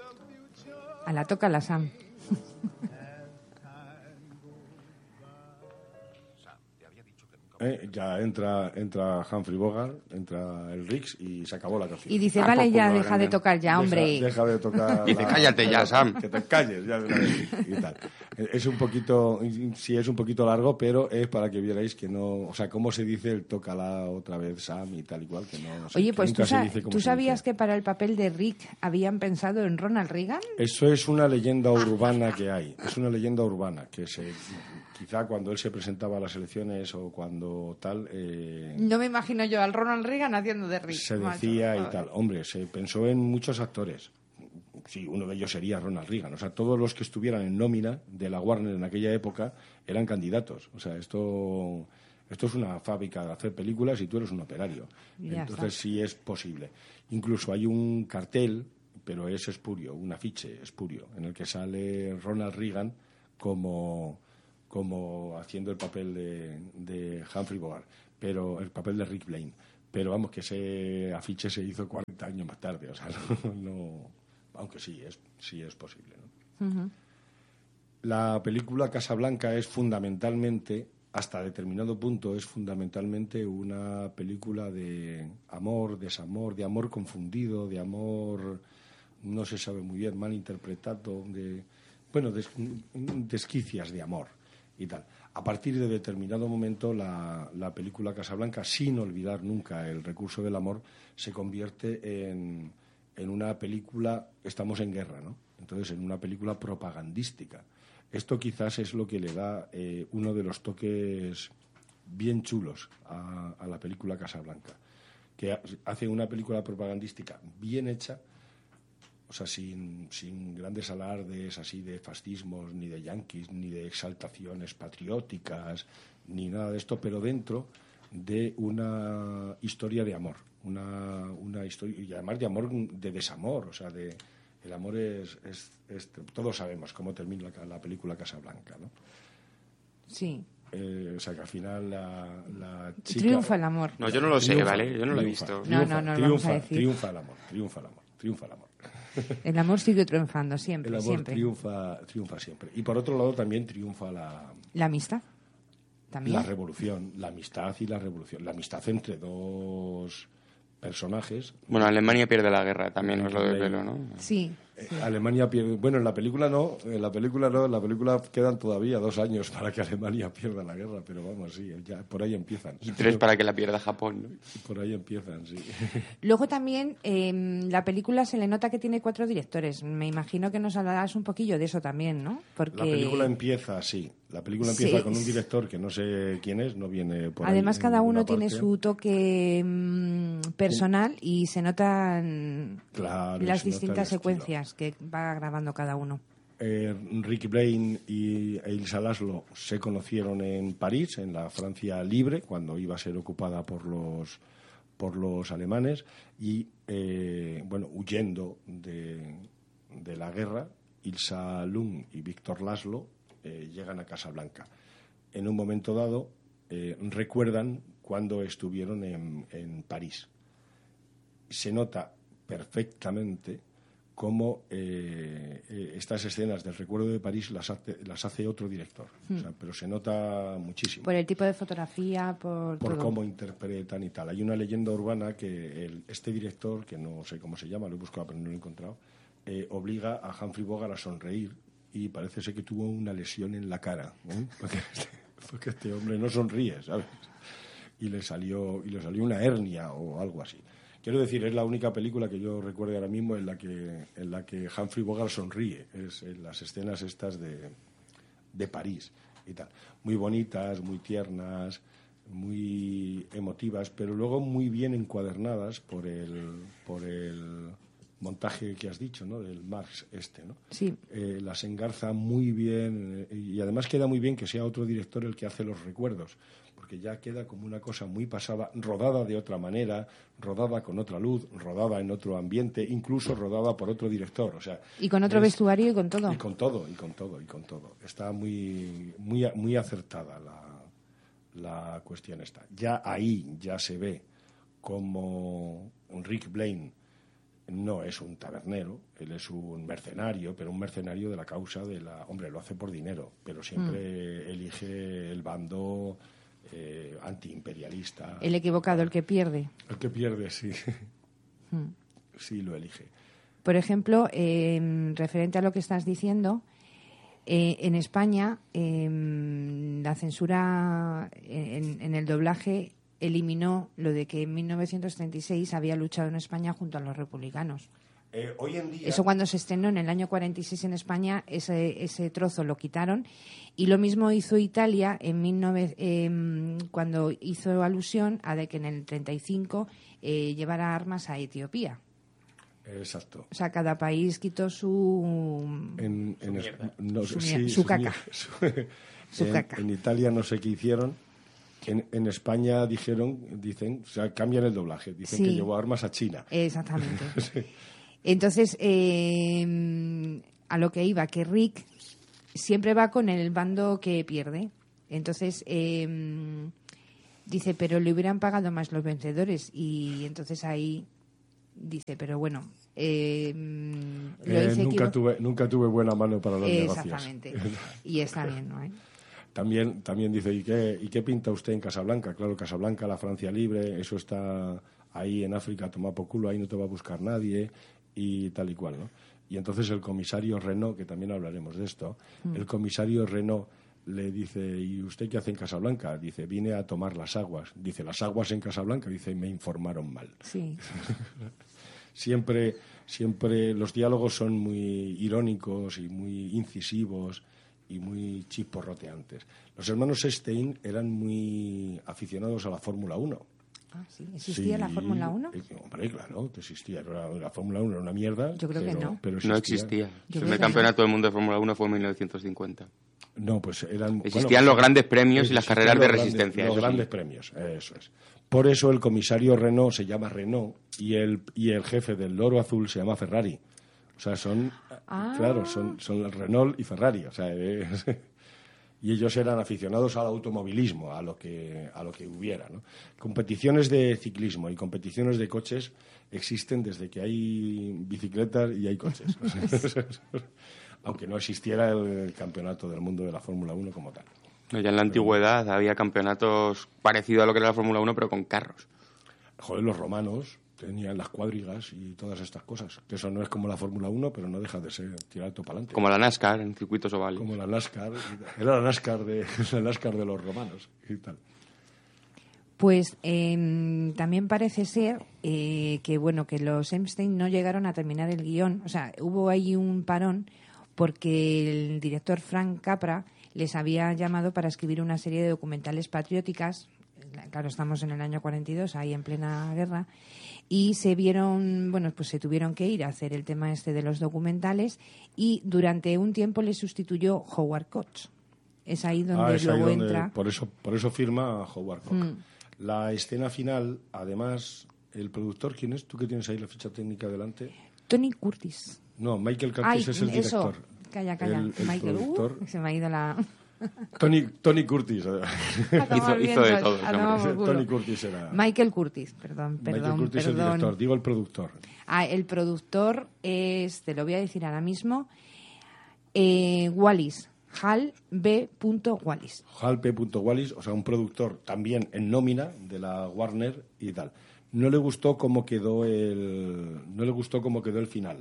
A la toca la Sam. Ya entra Humphrey Bogart, entra el Riggs y se acabó la canción. Y dice, vale, ya, deja de tocar ya, hombre. Deja de tocar. Dice, cállate ya, Sam. Que te calles ya de una vez y tal. Es un poquito, sí es un poquito largo, pero es para que vierais que no, o sea, cómo se dice el tócala otra vez, Sam, y tal igual que no. Oye, que pues ¿tú sabías dice. que para el papel de Rick habían pensado en Ronald Reagan? Eso es una leyenda urbana que hay. Es una leyenda urbana que quizá cuando él se presentaba a las elecciones o cuando tal. No me imagino yo al Ronald Reagan haciendo de Rick. Se decía y tal. Hombre, se pensó en muchos actores. Sí, uno de ellos sería Ronald Reagan. O sea, todos los que estuvieran en nómina de la Warner en aquella época eran candidatos. O sea, esto es una fábrica de hacer películas y tú eres un operario. Entonces sí es posible. Incluso hay un cartel, pero es espurio, un afiche espurio, en el que sale Ronald Reagan como haciendo el papel de Humphrey Bogart, pero el papel de Rick Blaine. Pero vamos, que ese afiche se hizo 40 años más tarde, o sea, no aunque sí es posible, ¿no? Uh-huh. La película Casablanca es fundamentalmente, hasta determinado punto, es fundamentalmente una película de amor, desamor, de amor confundido, de amor, no se sabe muy bien, mal interpretado, desquicias de amor y tal. A partir de determinado momento, la película Casablanca, sin olvidar nunca el recurso del amor, se convierte en una película, estamos en guerra, ¿no? Entonces, en una película propagandística. Esto quizás es lo que le da uno de los toques bien chulos a la película Casablanca, que hace una película propagandística bien hecha, o sea, sin grandes alardes así de fascismos, ni de yanquis, ni de exaltaciones patrióticas, ni nada de esto, pero dentro de una historia de amor, una historia, y además de amor, de desamor, o sea, el amor es todos sabemos cómo termina la película Casablanca, ¿no? Sí. O sea, que al final la chica... Triunfa el amor. No, yo no lo sé, ¿vale? Yo no lo he visto. No, vamos a decir. Triunfa el amor. El amor sigue triunfando siempre, El amor siempre. triunfa siempre. Y por otro lado también triunfa la amistad. También. La revolución, la amistad y la revolución. La amistad entre dos personajes. Bueno, Alemania pierde la guerra, también os lo desvelo, ¿no? Sí. Alemania pierde... Bueno, en la película en la película quedan todavía 2 años para que Alemania pierda la guerra, pero vamos, sí, ya por ahí empiezan. Y 3 para que la pierda Japón, ¿no? Por ahí empiezan, sí. Luego también la película se le nota que tiene 4 directores. Me imagino que nos hablarás un poquillo de eso también, ¿no? Porque... La película empieza así. La película empieza con un director que no sé quién es, no viene por Además, ahí, cada uno tiene su toque personal y se notan las distintas secuencias que va grabando cada uno. Ricky Blaine y Ilsa Laszlo se conocieron en París, en la Francia libre, cuando iba a ser ocupada por los alemanes y, huyendo de la guerra, Ilsa Lund y Víctor Laszlo llegan a Casablanca. En un momento dado recuerdan cuando estuvieron en París. Se nota perfectamente cómo estas escenas del recuerdo de París las hace otro director. O sea, pero se nota muchísimo. Por el tipo de fotografía, por todo. Cómo interpretan y tal. Hay una leyenda urbana que este director, que no sé cómo se llama, lo he buscado pero no lo he encontrado, obliga a Humphrey Bogart a sonreír y parece ser que tuvo una lesión en la cara, ¿eh? Porque este hombre no sonríe, ¿sabes? Y le salió una hernia o algo así. Quiero decir, es la única película que yo recuerdo ahora mismo en la que Humphrey Bogart sonríe. Es en las escenas estas de París y tal. Muy bonitas, muy tiernas, muy emotivas, pero luego muy bien encuadernadas por el montaje que has dicho, ¿no? Del Marx ¿no? Sí. Las engarza muy bien y además queda muy bien que sea otro director el que hace los recuerdos, porque ya queda como una cosa muy pasada, rodada de otra manera, rodada con otra luz, rodada en otro ambiente, incluso rodada por otro director, o sea, y con otro vestuario y con todo. Y con todo. Está muy muy muy acertada la cuestión esta. Ya ahí ya se ve como Rick Blaine no es un tabernero, él es un mercenario, pero un mercenario de la causa de la... Hombre, lo hace por dinero, pero siempre elige el bando antiimperialista. El equivocado, el que pierde. El que pierde, sí. Sí, lo elige. Por ejemplo, referente a lo que estás diciendo, en España la censura en el doblaje eliminó lo de que en 1936 había luchado en España junto a los republicanos. Hoy en día... Eso cuando se estrenó en el año 46 en España, ese trozo lo quitaron. Y lo mismo hizo Italia cuando hizo alusión a de que en el 35 llevara armas a Etiopía. Exacto. O sea, cada país quitó su caca. Su caca. En Italia no sé qué hicieron. En España dicen, o sea, cambian el doblaje. Dicen que llevó armas a China. Exactamente. Sí. Entonces, a lo que iba, que Rick siempre va con el bando que pierde. Entonces, dice, pero le hubieran pagado más los vencedores. Y entonces ahí dice, pero bueno, nunca tuve buena mano para los negocios. Exactamente. Y está bien, ¿no? También dice, ¿y qué pinta usted en Casablanca? Claro, Casablanca, la Francia libre, eso está ahí en África, toma por culo, ahí no te va a buscar nadie y tal y cual, ¿no? Y entonces el comisario Renault, que también hablaremos de esto, el comisario Renault le dice, ¿y usted qué hace en Casablanca? Dice, vine a tomar las aguas. Dice, ¿las aguas en Casablanca? Dice, me informaron mal. Sí. Siempre los diálogos son muy irónicos y muy incisivos y muy chisporroteantes. Los hermanos Stein eran muy aficionados a la Fórmula 1. Ah, sí. ¿Existía la Fórmula 1? Hombre, claro que existía. La Fórmula 1 era una mierda. Yo creo que no. Pero no existía. El primer campeonato del mundo de Fórmula 1 fue en 1950. No, pues existían los grandes premios y las carreras de resistencia. Los grandes premios, eso es. Por eso el comisario Renault se llama Renault y el jefe del Loro Azul se llama Ferrari. O sea, son Renault y Ferrari. O sea, y ellos eran aficionados al automovilismo, a lo que hubiera, ¿no? Competiciones de ciclismo y competiciones de coches existen desde que hay bicicletas y hay coches. Aunque no existiera el campeonato del mundo de la Fórmula 1 como tal. Ya en la antigüedad había campeonatos parecidos a lo que era la Fórmula 1, pero con carros. Joder, los romanos tenían las cuadrigas y todas estas cosas. Que eso no es como la Fórmula 1, pero no deja de ser tirar todo para adelante. Como la NASCAR en circuitos ovales. Como la NASCAR. Era la NASCAR de los romanos y tal. Pues también parece ser que los Epstein no llegaron a terminar el guión. O sea, hubo ahí un parón porque el director Frank Capra les había llamado para escribir una serie de documentales patrióticas. Claro, estamos en el año 42, ahí en plena guerra, y se tuvieron que ir a hacer el tema de los documentales, y durante un tiempo le sustituyó Howard Koch. Es ahí donde luego entra. Por eso firma Howard Koch. La escena final, además, el productor, ¿quién es? ¿Tú que tienes ahí la ficha técnica delante? Tony Curtis. No, Michael Curtis es el director. Calla. El Michael, productor. Se me ha ido la... Tony Curtis. hizo de todo. Tony Curtis era... Michael Curtis, perdón. Michael Curtis es el director, digo el productor. El productor es, te lo voy a decir ahora mismo, Wallis. Hal B. Wallis. Hal P. Wallis, o sea, un productor también en nómina de la Warner y tal. No le gustó cómo quedó el final.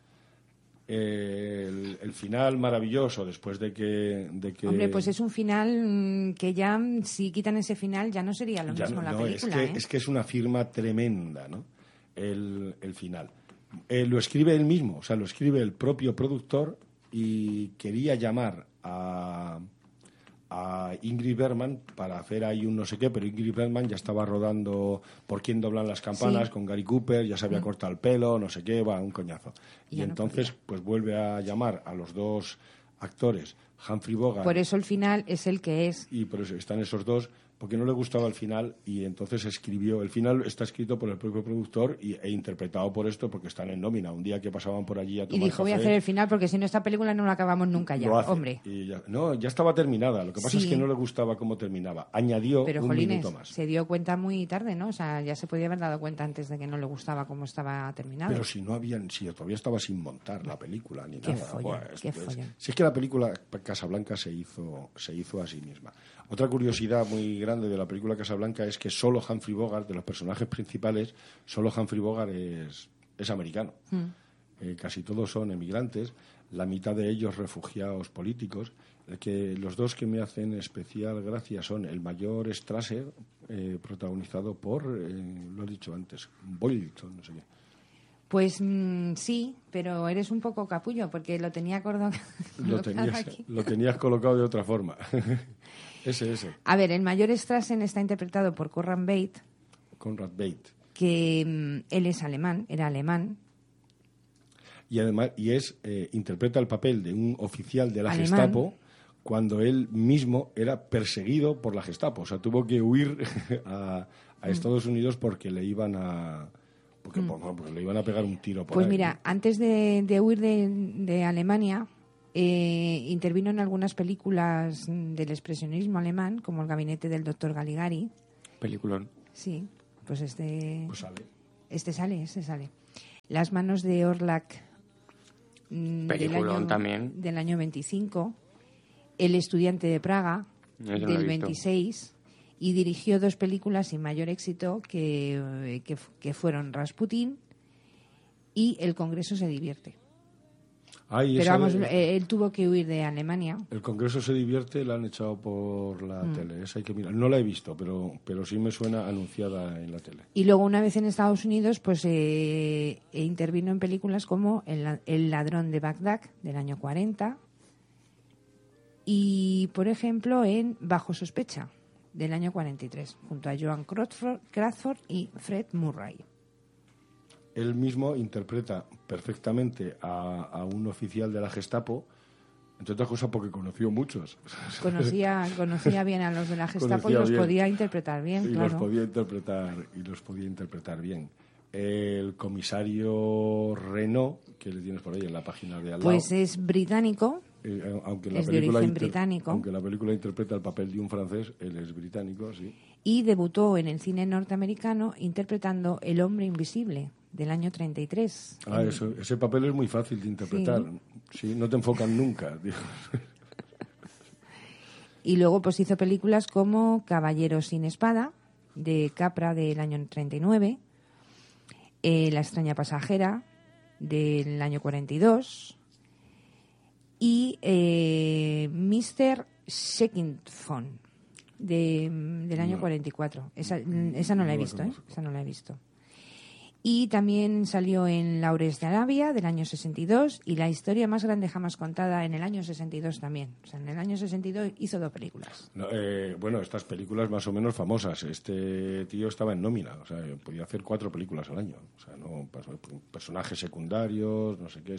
El final maravilloso después de que... Hombre, pues es un final que ya, si quitan ese final, ya no sería lo mismo la película. Es que es una firma tremenda, ¿no? El final. Lo escribe él mismo, o sea, lo escribe el propio productor y quería llamar a Ingrid Bergman para hacer ahí un no sé qué, pero Ingrid Bergman ya estaba rodando Por quién doblan las campanas con Gary Cooper, ya se había cortado el pelo, no sé qué, un coñazo. Y entonces pues vuelve a llamar a los dos actores, Humphrey Bogart. Por eso el final es el que es. Y por eso están esos dos, porque no le gustaba el final y entonces escribió. El final está escrito por el propio productor e interpretado por esto porque están en nómina. Un día que pasaban por allí a tomar y dijo, café, voy a hacer el final porque si no esta película no la acabamos nunca ya, lo hace. hombre. Y ya estaba terminada. Lo que pasa es que no le gustaba cómo terminaba. Añadió Pero, un jolines, minuto más. se dio cuenta muy tarde, ¿no? O sea, ya se podía haber dado cuenta antes de que no le gustaba cómo estaba terminado. Pero si todavía estaba sin montar la película ni Qué nada. follón, qué follón. Si es que la película Casablanca se hizo a sí misma. Otra curiosidad muy grande de la película Casablanca es que solo Humphrey Bogart, de los personajes principales, solo Humphrey Bogart es americano. Casi todos son emigrantes, la mitad de ellos refugiados políticos. Los dos que me hacen especial gracia son el mayor Strasser, protagonizado por, lo he dicho antes, Boylton, no sé qué. Pues sí, pero eres un poco capullo porque lo tenía colocado aquí. Lo tenías colocado de otra forma. ese. A ver, el mayor Strassen está interpretado por Conrad Veidt, que él es alemán, era alemán. Y además interpreta el papel de un oficial de la alemán. Gestapo cuando él mismo era perseguido por la Gestapo. O sea, tuvo que huir a Estados Unidos porque le iban a... Porque le iban a pegar un tiro por Pues ahí, mira, ¿no? antes de huir de Alemania, intervino en algunas películas del expresionismo alemán, como El gabinete del doctor Caligari. Peliculón. Sí, pues este sale. sale. Las manos de Orlak Peliculón también. del año 25. El estudiante de Praga Eso no lo he del visto. 26. Y dirigió 2 películas sin mayor éxito que fueron Rasputín y El Congreso se divierte. Pero vamos, él tuvo que huir de Alemania. El Congreso se divierte, la han echado por la tele. Esa hay que mirar. No la he visto, pero sí me suena anunciada en la tele. Y luego, una vez en Estados Unidos, pues intervino en películas como El ladrón de Bagdad, del año 40. Y, por ejemplo, en Bajo sospecha, del año 43, junto a Joan Crawford y Fred Murray. Él mismo interpreta perfectamente a un oficial de la Gestapo, entre otras cosas porque conoció muchos. Conocía bien a los de la Gestapo Conocía y los bien. podía interpretar bien, claro. Los podía interpretar bien. El comisario Renault, que le tienes por ahí en la página de al lado. Pues es británico. Aunque Es de origen británico. Aunque la película interpreta el papel de un francés, él es británico, sí. Y debutó en el cine norteamericano interpretando El hombre invisible, del año 33. Ese papel es muy fácil de interpretar. Sí, no te enfocan nunca. Y luego pues hizo películas como Caballero sin espada, de Capra, del año 39, La extraña pasajera, del año 42, y Mr. Shackington, del año 44. Esa no la he visto, Esa no la he visto. Y también salió en Laures de Arabia, del año 62, y La historia más grande jamás contada, en el año 62 también. O sea, en el año 62 hizo 2 películas. Bueno, estas películas más o menos famosas. Este tío estaba en nómina, o sea, podía hacer 4 películas al año. O sea, no personajes secundarios, no sé qué,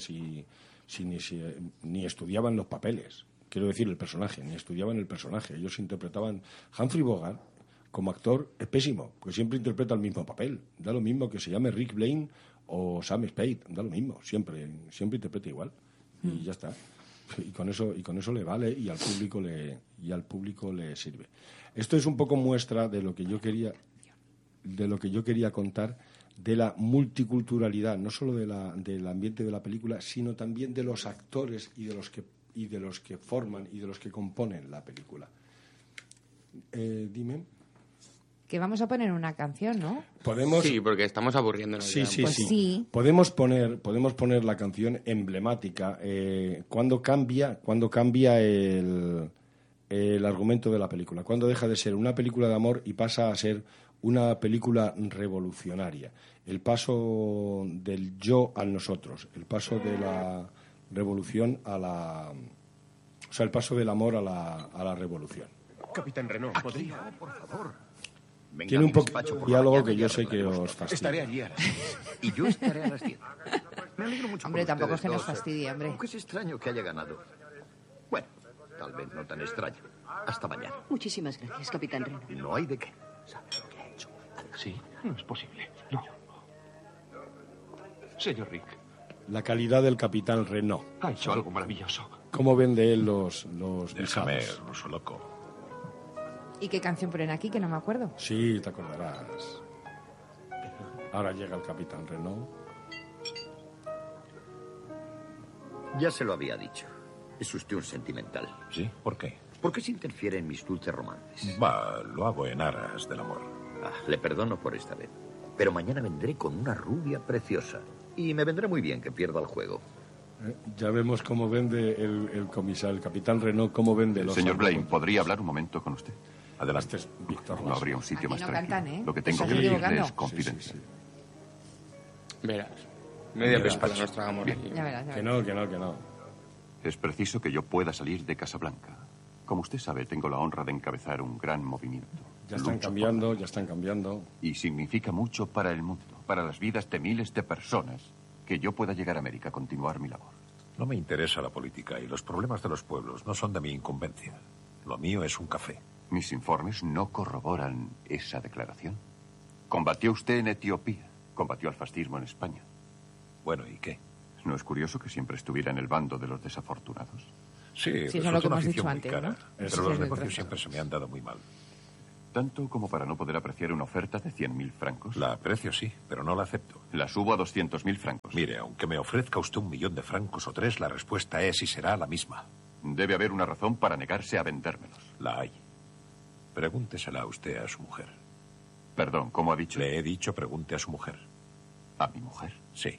ni estudiaban los papeles. Quiero decir, el personaje, ni estudiaban el personaje. Ellos interpretaban... Humphrey Bogart, como actor, es pésimo, porque siempre interpreta el mismo papel. Da lo mismo que se llame Rick Blaine o Sam Spade, da lo mismo, siempre interpreta igual. Y ya está. Y con eso le vale y al público le sirve. Esto es un poco muestra de lo que yo quería contar, de la multiculturalidad, no solo del ambiente de la película, sino también de los actores y de los que forman y de los que componen la película. Dime. Que vamos a poner una canción, ¿no? ¿Podemos? Sí, porque estamos aburriéndonos. Sí, ya. sí, Pues sí. Podemos poner la canción emblemática cuando cambia el argumento de la película, cuando deja de ser una película de amor y pasa a ser una película revolucionaria. El paso del yo al nosotros, el paso de la revolución el paso del amor a la revolución. Capitán Renault, ¿podría? Por favor. Venga, Tiene un poco despacho por de diálogo la mañana que y yo sé que arreglaremos os todo. fastidia. Estaré allí a las 10. Y yo estaré a las 10. Me alegro mucho Hombre, por tampoco ustedes es que nos dos, fastidie, hombre. Aunque es extraño que haya ganado. Bueno, tal vez no tan extraño. Hasta mañana. Muchísimas gracias, capitán Reno. No hay de qué. ¿Sabe lo que ha hecho? Sí, no es posible. No. Señor Rick, La calidad del capitán Renault. ha hecho algo maravilloso. ¿Cómo vende él los Déjame, visados? ruso loco. ¿Y qué canción ponen aquí? Que no me acuerdo. Sí, te acordarás. Ahora llega el capitán Renault. Ya se lo había dicho. Es usted un sentimental. ¿Sí? ¿Por qué? ¿Por qué se interfiere en mis dulces romances? Va, lo hago en aras del amor. Le perdono por esta vez. Pero mañana vendré con una rubia preciosa. Y me vendrá muy bien que pierda el juego. Ya vemos cómo vende el comisario, el capitán Renault, cómo vende los... Señor Blaine, ¿podría hablar un momento con usted? Adelante. Este es Víctor No Lasco. habría un sitio Aquí más no tranquilo. cantan, ¿eh? Lo que tengo Estás que decirle equivocando. es confidencial. Verás. Media Verás. pespada nos tragamos Bien. aquí. Ya verás, ya Que verás. no. Es preciso que yo pueda salir de Casablanca. Como usted sabe, tengo la honra de encabezar un gran movimiento. Ya están Lucho cambiando, por- ya están cambiando. Y significa mucho para el mundo, para las vidas de miles de personas, que yo pueda llegar a América a continuar mi labor. No me interesa la política y los problemas de los pueblos no son de mi incumbencia. Lo mío es un café. Mis informes no corroboran esa declaración. Combatió usted en Etiopía, combatió al fascismo en España. Bueno, ¿y qué? ¿No es curioso que siempre estuviera en el bando de los desafortunados? Sí, Sí, eso es resulta lo que una hemos dicho afición muy antes, cara, ¿no? pero Eso los es el negocios trato. siempre se me han dado muy mal. Tanto como para no poder apreciar una oferta de 100.000 francos. La aprecio, sí, pero no la acepto. La subo a 200.000 francos. Mire, aunque me ofrezca usted 1.000.000 de francos o 3, la respuesta es y será la misma. Debe haber una razón para negarse a vendérmelos. La hay. Pregúntesela usted a su mujer. Perdón, ¿cómo ha dicho? Le he dicho pregunte a su mujer. ¿A mi mujer? Sí.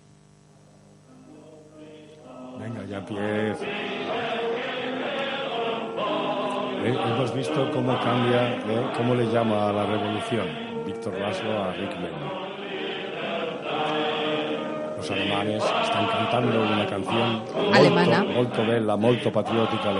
Venga, ya empieza. Hemos visto cómo cambia, cómo le llama a la revolución Víctor Laszlo a Rick Blaine. Los alemanes están cantando una canción Alemana. molto bella, molto patriótica.